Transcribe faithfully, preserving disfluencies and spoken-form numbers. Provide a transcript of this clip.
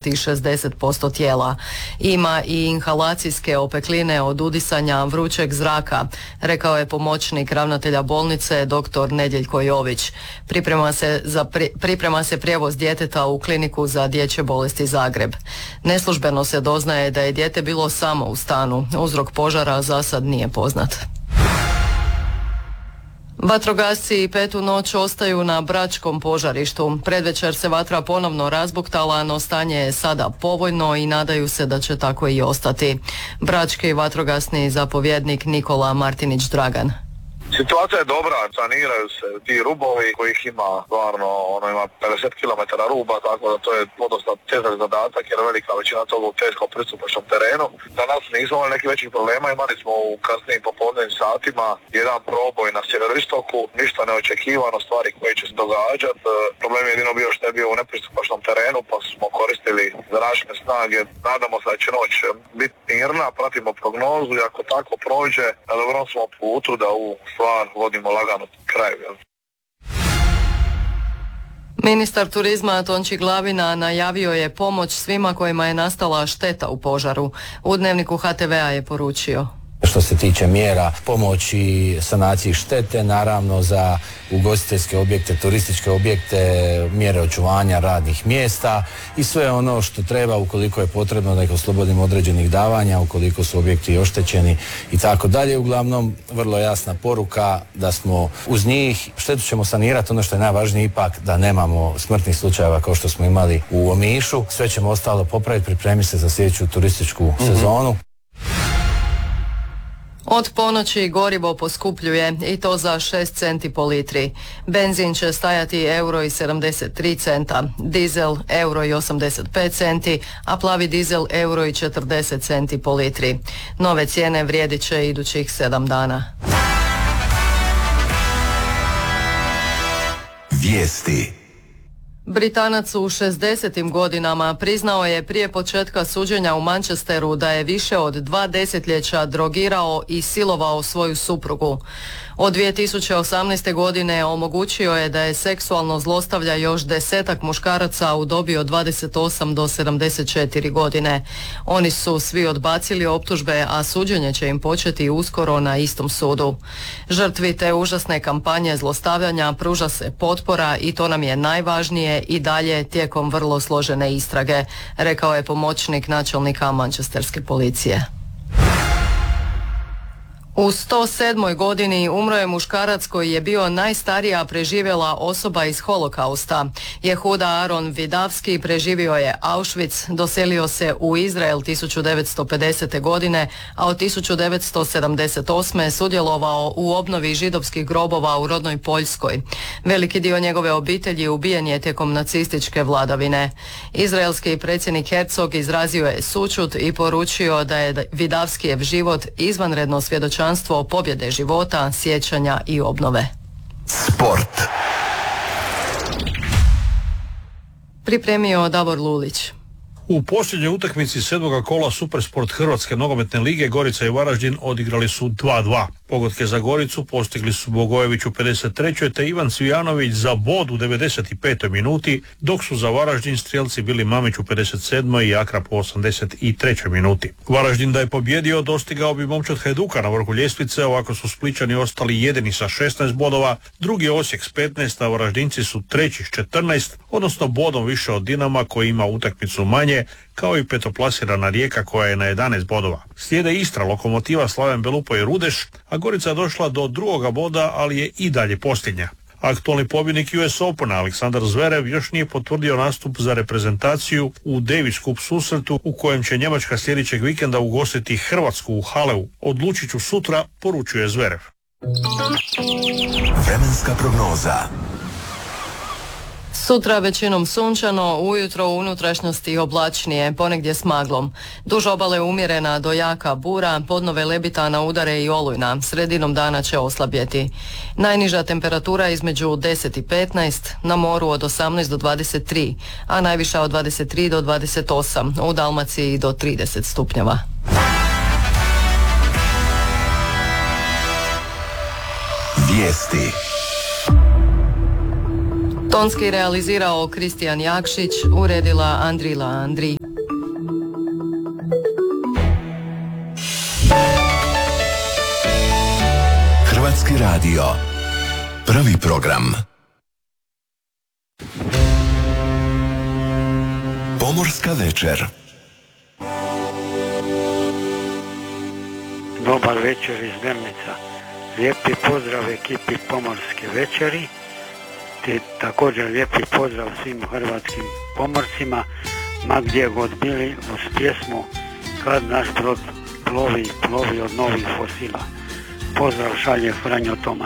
i šezdeset posto tijela. Ima i inhalacijske opekline od udisanja vrućeg zraka, rekao je pomoćnik ravnatelja bolnice dr. Nedjeljko Jović. Priprema se, za pri, priprema se prijevoz djeteta u kliniku za dječje bolesti Zagreb. Neslužbeno se doznaje da je dijete bilo samo u stanu. Uzrok požara za sad nije poznat. Vatrogasci i petu noć ostaju na bračkom požarištu. Predvečer se vatra ponovno razbuktala, no stanje je sada povoljno i nadaju se da će tako i ostati. Brački vatrogasni zapovjednik Nikola Martinić Dragan. Situacija je dobra, saniraju se ti rubovi kojih ima stvarno, ono ima pedeset kilometara ruba, tako da to je podosta težak zadatak jer velika većina toga u teško pristupačnom terenu. Danas nismo imali nekih većih problema, imali smo u kasnijim popodnevnim satima jedan proboj na sjeveristoku, ništa neočekivano, stvari koje će se događati. Problem je jedino bio što je bio u nepristupačnom terenu, pa smo koristili zračne snage. Nadamo se da će noć biti mirna, pratimo prognozu i ako tako prođe, na dobrom smo putu da u stvar vodimo lagano kraj. Ministar turizma Tonči Glavina najavio je pomoć svima kojima je nastala šteta u požaru. U Dnevniku H T V-a je poručio: što se tiče mjera pomoći sanaciji štete, naravno za ugostiteljske objekte, turističke objekte, mjere očuvanja radnih mjesta i sve ono što treba ukoliko je potrebno da ih oslobodimo određenih davanja, ukoliko su objekti oštećeni i tako dalje. Uglavnom, vrlo jasna poruka da smo uz njih, štetu ćemo sanirati, ono što je najvažnije ipak da nemamo smrtnih slučajeva kao što smo imali u Omišu. Sve ćemo ostalo popraviti, pripremiti se za sljedeću turističku mm-hmm. sezonu. Od ponoći gorivo poskupljuje i to za šest centi po litri. Benzin će stajati euro i sedamdeset tri centa, dizel euro i osamdeset pet centi, a plavi dizel euro i četrdeset centi po litri. Nove cijene vrijedit će idućih sedam dana. Vijesti. Britanac u šezdesetim godinama priznao je prije početka suđenja u Manchesteru da je više od dva desetljeća drogirao i silovao svoju suprugu. Od dvije tisuće osamnaeste. godine omogućio je da je seksualno zlostavlja još desetak muškaraca u dobi od dvadeset osam do sedamdeset četiri godine. Oni su svi odbacili optužbe, a suđenje će im početi uskoro na istom sudu. Žrtvi te užasne kampanje zlostavljanja pruža se potpora i to nam je najvažnije i dalje tijekom vrlo složene istrage, rekao je pomoćnik načelnika manchesterske policije. U sto sedmoj godini umro je muškarac koji je bio najstarija preživjela osoba iz holokausta. Jehuda Aron Vidavski preživio je Auschwitz, doselio se u Izrael tisuću devetsto pedesete. godine, a od tisuću devetsto sedamdeset osme. sudjelovao u obnovi židovskih grobova u rodnoj Poljskoj. Veliki dio njegove obitelji ubijen je tijekom nacističke vladavine. Izraelski predsjednik Herzog izrazio je sućut i poručio da je Vidavskijev život izvanredno svjedočanstvo pobjede života, sjećanja i obnove. Sport. Pripremio Davor Lulić. U posljednjoj utakmici sedmoga kola Supersport Hrvatske nogometne lige Gorica i Varaždin odigrali su dva dva. Pogodke za Goricu postigli su Bogojević u pedeset trećoj te Ivan Cvijanović za bod u devedeset petoj minuti, dok su za Varaždin strijelci bili Mamić u pedeset sedmoj i Akrap u osamdeset trećoj minuti. Varaždin da je pobjedio dostigao bi momčad Hajduka na vrhu ljestvice, ovako su Splićani ostali jedini sa šesnaest bodova, drugi Osijek s petnaest, a Varaždinci su treći s četrnaest, odnosno bodom više od Dinama koji ima utakmicu manje, kao i petoplasirana Rijeka koja je na jedanaest bodova. Slijede Istra, Lokomotiva, Slaven Belupo i Rudeš, a Gorica došla do drugoga boda, ali je i dalje posljednja. Aktualni pobjednik U S Opena Aleksandar Zverev još nije potvrdio nastup za reprezentaciju u Davis Cup susretu u kojem će Njemačka sljedećeg vikenda ugostiti Hrvatsku u Haleu. Odlučit ću sutra, poručuje Zverev. Vremenska prognoza. Sutra većinom sunčano, ujutro u unutrašnjosti oblačnije, ponegdje s maglom. Duž obale umjerena do jaka bura, podnove lebitana udare i olujna, sredinom dana će oslabjeti. Najniža temperatura između deset i petnaest, na moru od osamnaest do dvadeset tri, a najviša od dvadeset tri do dvadeset osam, u Dalmaciji do trideset stupnjeva. Vijesti. Tonski realizirao Kristijan Jakšić, uredila Andrila Andri. Hrvatski radio. Prvi program. Pomorska večer. Dobar večer iz Delnica. Lijepi pozdrav ekipi Pomorske večeri, te također lijepi pozdrav svim hrvatskim pomorcima, ma gdje god bili, uz pjesmu Kad naš brod plovi, plovi od novih fosila. Pozdrav šalje Franjo Toman.